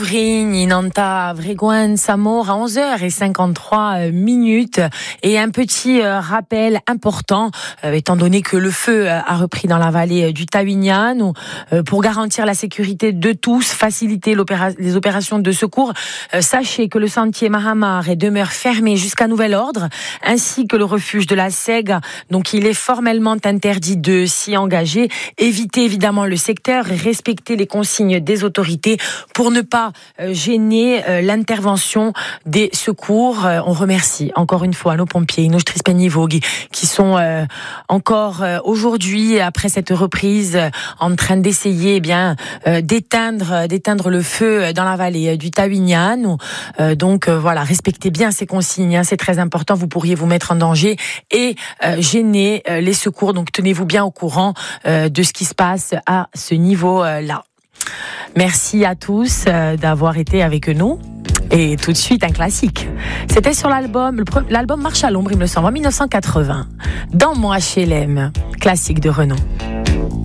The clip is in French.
Vrigny, Nanta, Vrégoine, Samor à 11h53 et un petit rappel important étant donné que le feu a repris dans la vallée du Tawinian pour garantir la sécurité de tous, faciliter les opérations de secours. Sachez que le sentier Mahamar demeure fermé jusqu'à nouvel ordre ainsi que le refuge de la Sègue, donc il est formellement interdit de s'y engager. Évitez évidemment le secteur et respectez les consignes des autorités pour ne pas gêner l'intervention des secours. On remercie encore une fois nos pompiers, nos Trispenivogi, qui sont encore aujourd'hui, après cette reprise, en train d'essayer d'éteindre le feu dans la vallée du Tawinian. Donc voilà, respectez bien ces consignes, c'est très important, vous pourriez vous mettre en danger et gêner les secours. Donc tenez-vous bien au courant de ce qui se passe à ce niveau-là. Merci à tous d'avoir été avec nous. Et tout de suite, un classique. C'était sur l'album Marche à l'ombre, il me semble, en 1980. Dans mon HLM, classique de Renaud.